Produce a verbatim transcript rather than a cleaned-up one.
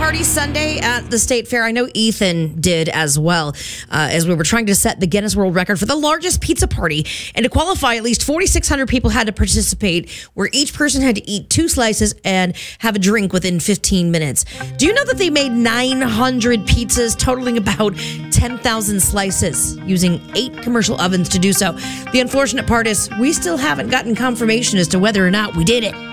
party Sunday at the State Fair? I know Ethan did as well, uh, as we were trying to set the Guinness World Record for the largest pizza party. And to qualify, at least forty-six hundred people had to participate, where each person had to eat two slices and have a drink within fifteen minutes. Do you know that they made nine hundred pizzas, totaling about ten thousand slices, using eight commercial ovens to do so? The unfortunate part is we still haven't gotten confirmation as to whether or not we did it.